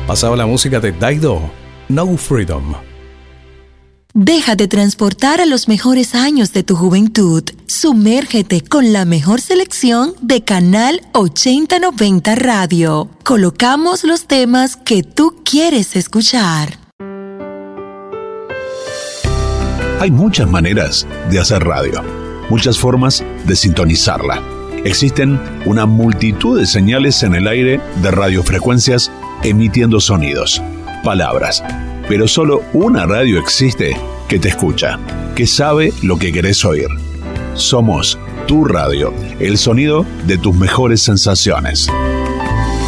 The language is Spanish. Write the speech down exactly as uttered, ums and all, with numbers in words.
Pasaba la música de Dido, No Freedom. Déjate transportar a los mejores años de tu juventud. Sumérgete con la mejor selección de Canal ochenta noventa Radio. Colocamos los temas que tú quieres escuchar. Hay muchas maneras de hacer radio, muchas formas de sintonizarla. Existen una multitud de señales en el aire de radiofrecuencias emitiendo sonidos, palabras. Pero solo una radio existe que te escucha, que sabe lo que querés oír. Somos tu radio, el sonido de tus mejores sensaciones.